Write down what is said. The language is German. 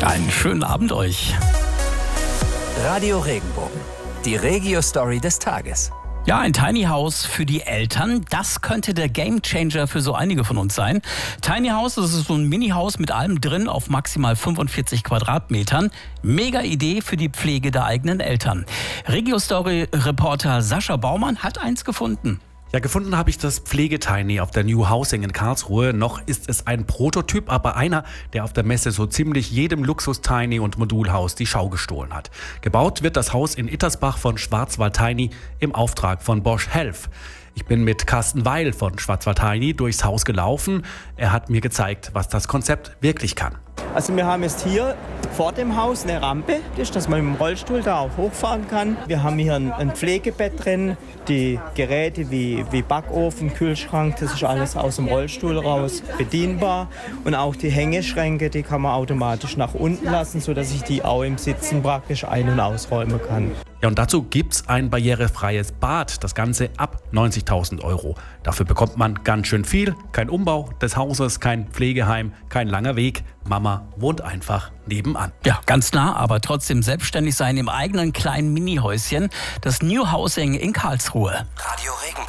Einen schönen Abend euch. Radio Regenbogen, die Regio-Story des Tages. Ja, ein Tiny House für die Eltern, das könnte der Gamechanger für so einige von uns sein. Tiny House, das ist so ein Mini-Haus mit allem drin auf maximal 45 Quadratmetern. Mega Idee für die Pflege der eigenen Eltern. Regio-Story-Reporter Sascha Baumann hat eins gefunden. Ja, gefunden habe ich das Pflegetiny auf der New Housing in Karlsruhe. Noch ist es ein Prototyp, aber einer, der auf der Messe so ziemlich jedem Luxus-Tiny und Modulhaus die Schau gestohlen hat. Gebaut wird das Haus in Ittersbach von Schwarzwald Tiny im Auftrag von Bosch Health. Ich bin mit Carsten Weil von Schwarzwald Tiny durchs Haus gelaufen. Er hat mir gezeigt, was das Konzept wirklich kann. Also wir haben jetzt hier vor dem Haus eine Rampe, dass man mit dem Rollstuhl da auch hochfahren kann. Wir haben hier ein Pflegebett drin, die Geräte wie Backofen, Kühlschrank, das ist alles aus dem Rollstuhl raus bedienbar. Und auch die Hängeschränke, die kann man automatisch nach unten lassen, sodass ich die auch im Sitzen praktisch ein- und ausräumen kann. Ja, und dazu gibt's ein barrierefreies Bad, das Ganze ab 90.000 €. Dafür bekommt man ganz schön viel, kein Umbau des Hauses, kein Pflegeheim, kein langer Weg. Mama wohnt einfach nebenan. Ja, ganz nah, aber trotzdem selbstständig sein im eigenen kleinen Minihäuschen. Das New Housing in Karlsruhe. Radio Regenbogen.